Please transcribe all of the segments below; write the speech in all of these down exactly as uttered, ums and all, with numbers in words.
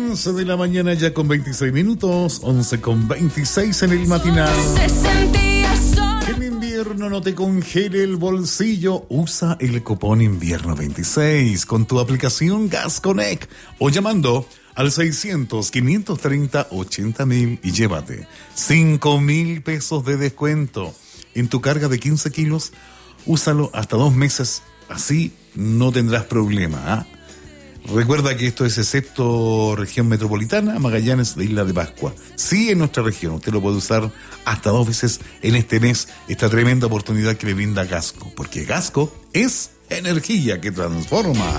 once de la mañana ya con veintiséis minutos, once con veintiséis en el matinal. Que en invierno no te congele el bolsillo, usa el cupón invierno veintiséis con tu aplicación GasConnect o llamando al seiscientos, quinientos treinta, ochenta mil y llévate cinco mil pesos de descuento en tu carga de quince kilos. Úsalo hasta dos meses, así no tendrás problema, ¿eh? Recuerda que esto es excepto región metropolitana, Magallanes de Isla de Pascua. Sí, en nuestra región, usted lo puede usar hasta dos veces en este mes, esta tremenda oportunidad que le brinda Gasco, porque Gasco es energía que transforma.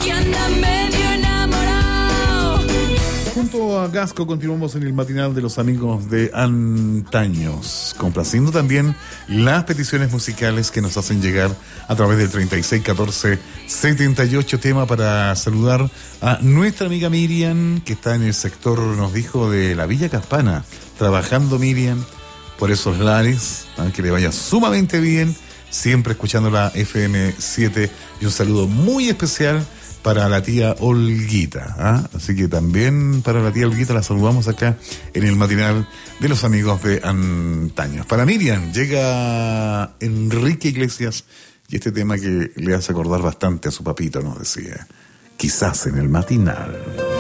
Junto a Gasco continuamos en el matinal de los amigos de antaños, complaciendo también las peticiones musicales que nos hacen llegar a través del treinta y seis catorce setenta y ocho, tema para saludar a nuestra amiga Miriam, que está en el sector, nos dijo, de la Villa Caspana, trabajando Miriam por esos lares, ¿eh? Que le vaya sumamente bien, siempre escuchando la F M siete, y un saludo muy especial para la tía Olguita, ¿ah? Así que también para la tía Olguita la saludamos acá en el matinal de los amigos de antaño. Para Miriam llega Enrique Iglesias y este tema que le hace acordar bastante a su papito, nos decía, quizás en el matinal.